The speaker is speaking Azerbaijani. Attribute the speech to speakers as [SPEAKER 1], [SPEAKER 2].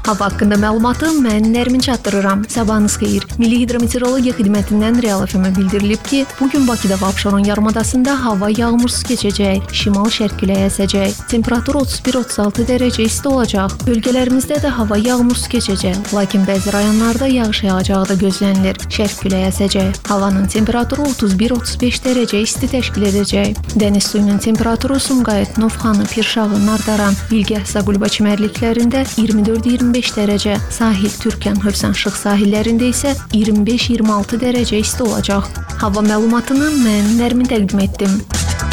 [SPEAKER 1] Hava haqqında məlumatı mən Nərmin çatdırıram. Sabahınız xeyir. Milli Hidrometeorologiya Xidmətindən Real FM-ə bildirilib ki, bugün Bakıda və Abşeron yarımadasında hava yağmursuz keçəcək, şimal-şərq küləyi əsəcək. Temperatur 31-36 dərəcə isti olacaq. Bölgələrimizdə də hava yağmursuz keçəcək, lakin bəzi rayonlarda yağış yağacağı da gözlənilir. Şərq küləyi əsəcək. Havanın temperaturu 31-35 dərəcə isti təşkil edəcək. Dəniz suyunun temperaturu Sumqayıt, Novxanı, Pirşağı, Nardaran, Bilgəh, Zaqulba çimərliklərində 24-25 dərəcə, sahil Türkən, Hövsan Şıx sahillərində isə 25-26 dərəcə isti olacaq. Hava məlumatını mən Nərmin təqdim etdim.